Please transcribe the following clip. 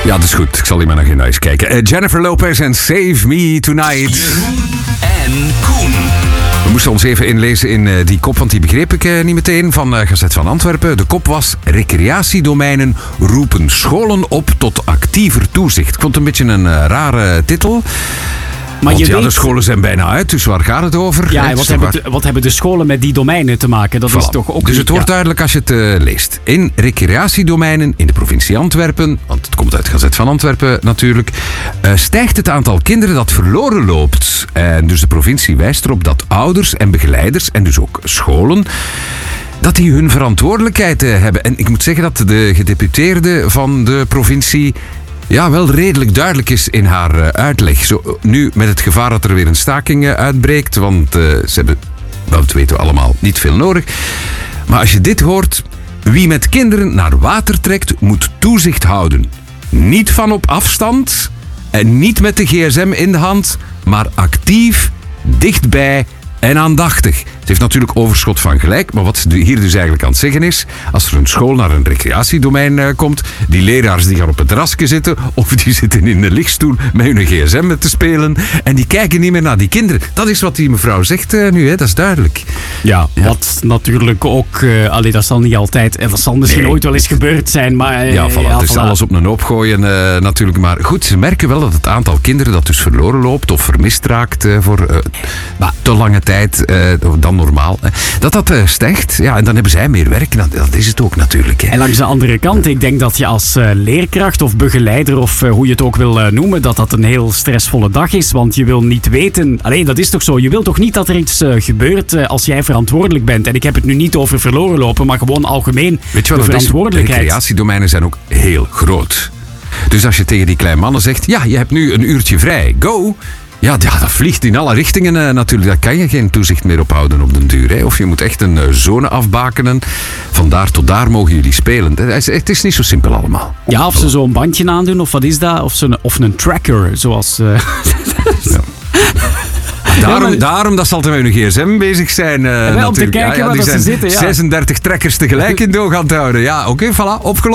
Ja, dat is goed. Ik zal hier maar naar eens kijken. Jennifer Lopez en Save Me Tonight. Jeroen en Koen. We moesten ons even inlezen in die kop, want die begreep ik niet meteen, van Gazet van Antwerpen. De kop was: recreatiedomeinen roepen scholen op tot actiever toezicht. Ik vond het een beetje een rare titel. Maar want de scholen zijn bijna uit, dus waar gaat het over? Ja, en wat hebben de scholen met die domeinen te maken? Dat is toch ook... Dus het wordt duidelijk als je het leest. In recreatiedomeinen in de provincie Antwerpen, want het komt uit Gazet van Antwerpen natuurlijk, stijgt het aantal kinderen dat verloren loopt. En dus de provincie wijst erop dat ouders en begeleiders, en dus ook scholen, dat die hun verantwoordelijkheid hebben. En ik moet zeggen dat de gedeputeerde van de provincie wel redelijk duidelijk is in haar uitleg. Zo, nu met het gevaar dat er weer een staking uitbreekt, want ze hebben, dat weten we allemaal, niet veel nodig. Maar als je dit hoort: wie met kinderen naar water trekt, moet toezicht houden. Niet van op afstand en niet met de gsm in de hand, maar actief, dichtbij en aandachtig. Het heeft natuurlijk overschot van gelijk, maar wat ze hier dus eigenlijk aan het zeggen is: als er een school naar een recreatiedomein komt, die leraars die gaan op het terrasje zitten, of die zitten in de lichtstoel met hun gsm te spelen, en die kijken niet meer naar die kinderen. Dat is wat die mevrouw zegt nu, hè? Dat is duidelijk. Ja, wat natuurlijk ook, dat zal niet altijd, dat zal misschien ooit wel eens gebeurd zijn, maar... het is alles op een hoop gooien natuurlijk, maar goed, ze merken wel dat het aantal kinderen dat dus verloren loopt of vermist raakt voor te lange tijd dan normaal, dat stijgt. Ja, en dan hebben zij meer werk. Dat is het ook natuurlijk. Hè. En langs de andere kant, ik denk dat je als leerkracht of begeleider, of hoe je het ook wil noemen, dat een heel stressvolle dag is. Want je wil niet weten... dat is toch zo. Je wilt toch niet dat er iets gebeurt als jij verantwoordelijk bent. En ik heb het nu niet over verloren lopen, maar gewoon algemeen de verantwoordelijkheid. Recreatiedomeinen zijn ook heel groot. Dus als je tegen die kleine mannen zegt: ja, je hebt nu een uurtje vrij, go... Ja, dat vliegt in alle richtingen natuurlijk. Daar kan je geen toezicht meer op houden op den duur. Hè. Of je moet echt een zone afbakenen. Van daar tot daar mogen jullie spelen. Het is niet zo simpel allemaal. Ja, of ze zo'n bandje aandoen, of wat is dat? Of een tracker, zoals... Ja. Daarom dat zal er met hun gsm bezig zijn. Om te kijken waar ze zitten. Ja. 36 trackers tegelijk in doog aan het houden. Ja, oké, voilà, opgelost.